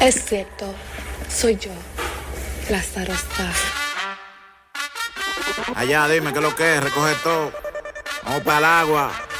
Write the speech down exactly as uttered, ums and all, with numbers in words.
Es cierto, soy yo, Lázaro Star. Allá, dime qué es lo que es, recoge todo. Vamos para el agua.